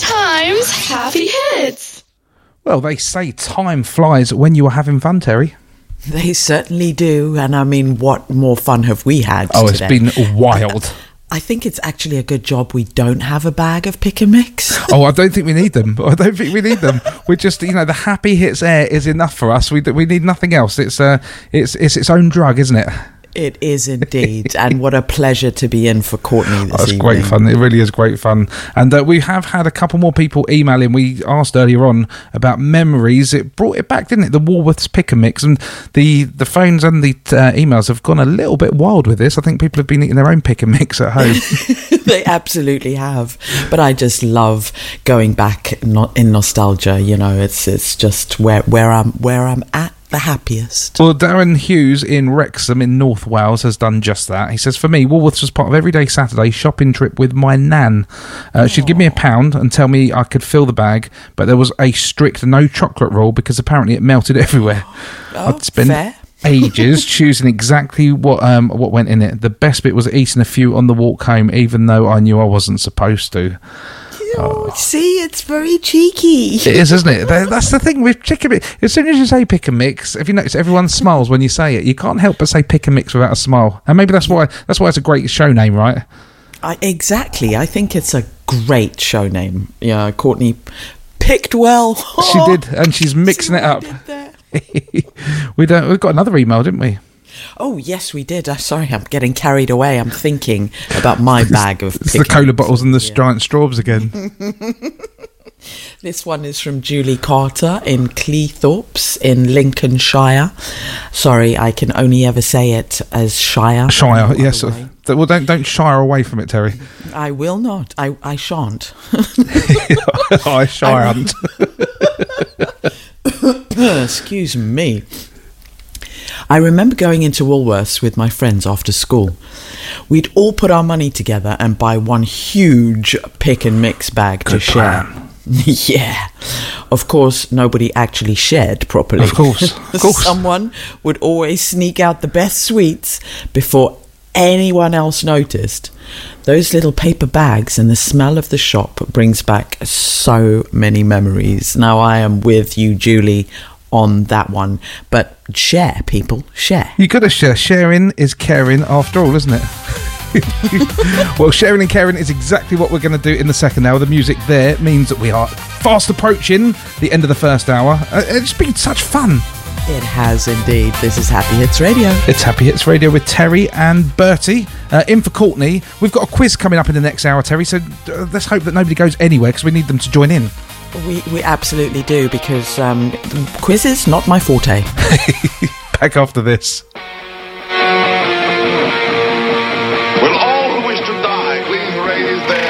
Times Happy Hits. Well, they say time flies when you are having fun, Terry. They certainly do. And I mean, what more fun have we had Oh, today? it's been wild. I think it's actually a good job we don't have a bag of pick and mix. Oh, I don't think we need them. We're just, the happy hits air is enough for us. We need nothing else. It's its own drug, isn't it? It is indeed, and what a pleasure to be in for Courtney this evening. It's great fun. It really is great fun. And we have had a couple more people email in. We asked earlier on about memories. It brought it back, didn't it? The Woolworths Pick and Mix, and the phones and the emails have gone a little bit wild with this. I think people have been eating their own Pick and Mix at home. They absolutely have. But I just love going back in nostalgia. It's just where I'm at the happiest. Well, Darren Hughes in Wrexham in North Wales has done just that. He says, for me, Woolworths was part of everyday Saturday shopping trip with my nan. She'd give me £1 and tell me I could fill the bag, but there was a strict no chocolate rule because apparently it melted everywhere. I'd spend fair. ages choosing exactly what went in it. The best bit was eating a few on the walk home, even though I knew I wasn't supposed to. Oh, see, it's very cheeky. It is, isn't it? That's the thing with chicken mix. As soon as you say pick and mix, if you notice, everyone smiles when you say it. You can't help but say pick and mix without a smile. And maybe that's why it's a great show name, right? Exactly. I think it's a great show name. Yeah, Courtney picked well. She did, and she's mixing it up. We've got another email, didn't we? Oh, yes, we did. Sorry, I'm getting carried away. I'm thinking about my bag of It's the cola bottles and the giant straws again. This one is from Julie Carter in Cleethorpes in Lincolnshire. Sorry, I can only ever say it as Shire. Shire, yes. Well, don't shire away from it, Terry. I will not. I shan't. I shan't. Excuse me. I remember going into Woolworths with my friends after school. We'd all put our money together and buy one huge pick and mix bag to share. Yeah. Of course, nobody actually shared properly. Of course. Someone would always sneak out the best sweets before anyone else noticed. Those little paper bags and the smell of the shop brings back so many memories. Now, I am with you, Julie, on that one, but share, people, share. You gotta share. Sharing is caring after all, isn't it? Well, sharing and caring is exactly what we're going to do in the second hour. The music there means that we are fast approaching the end of the first hour. It's been such fun. It has indeed. This is Happy Hits Radio. It's Happy Hits Radio with Terry and Bertie. In for Courtney. We've got a quiz coming up in the next hour, Terry, so let's hope that nobody goes anywhere because we need them to join in. We absolutely do, because quizzes, not my forte. Back after this.